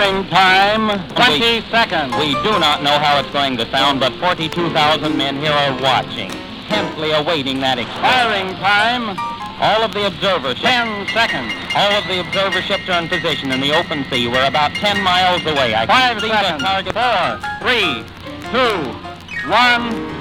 Firing time, 20 seconds. We do not know how it's going to sound, but 42,000 men here are watching, tensely awaiting that explosion. Firing time, All of the observers, 10 seconds. all of the observer ships are in position in the open sea. We're about 10 miles away. I can 5 see seconds. the target. 4, 3, 2, 1.